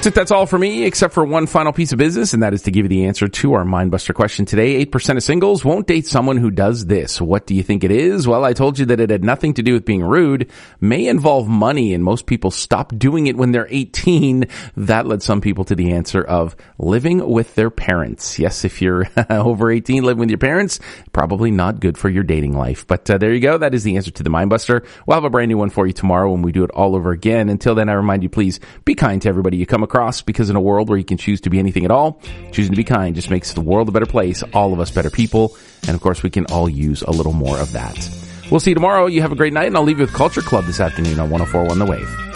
Looks like that's all for me, except for one final piece of business, and that is to give you the answer to our Mindbuster question today. 8% of singles won't date someone who does this. What do you think it is? Well, I told you that it had nothing to do with being rude, may involve money, and most people stop doing it when they're 18. That led some people to the answer of living with their parents. Yes, if you're over 18, living with your parents, probably not good for your dating life. But there you go. That is the answer to the Mindbuster. We'll have a brand new one for you tomorrow when we do it all over again. Until then, I remind you, please be kind to everybody you come across, because in a world where you can choose to be anything at all, choosing to be kind just makes the world a better place, all of us better people, and of course we can all use a little more of that. We'll see you tomorrow. You have a great night, and I'll leave you with Culture Club this afternoon on 104.1 The Wave.